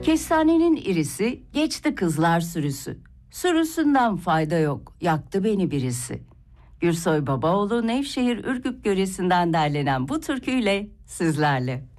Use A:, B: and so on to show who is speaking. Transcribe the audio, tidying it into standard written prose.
A: Kestanenin irisi, geçti kızlar sürüsü. Sürüsünden fayda yok, yaktı beni birisi. Gürsoy Babaoğlu Nevşehir Ürgüp yöresinden derlenen bu türküyle sizlerle.